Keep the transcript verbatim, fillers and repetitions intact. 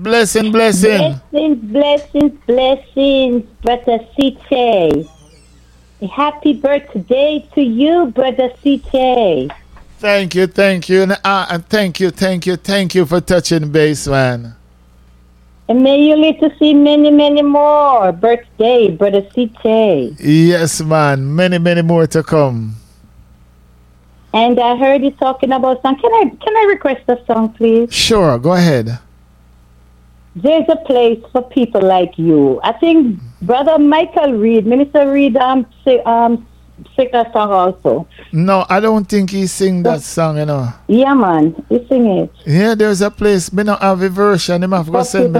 blessing, blessing. Blessings, blessings, blessings, Brother C J. Happy birthday to you, Brother C J. Thank you, thank you, and uh, thank you, thank you, thank you for touching base, man. And may you live to see many, many more birthday, Brother C J. Yes, man. Many, many more to come. And I heard you talking about song. Can I can I request a song, please? Sure, go ahead. There's a place for people like you. I think Brother Michael Reed, Minister Reed, um, say, um, sing that song also. No, I don't think he sing that song, you know. Yeah, man, you sing it. Yeah, there's a place. Me not have a version. Him have to send me